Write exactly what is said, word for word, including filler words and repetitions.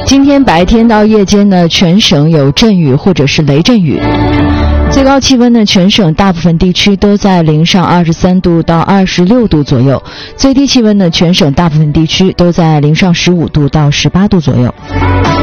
今天白天到夜间呢，全省有阵雨或者是雷阵雨。最高气温呢，全省大部分地区都在零上二十三度到二十六度左右，最低气温呢，全省大部分地区都在零上十五度到十八度左右。